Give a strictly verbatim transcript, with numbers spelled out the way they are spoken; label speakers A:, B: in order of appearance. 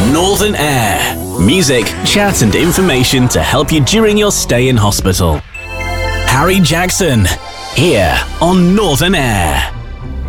A: Northern Air. Music, chat and information to help you during your stay in hospital. Harry Jackson, here on Northern Air.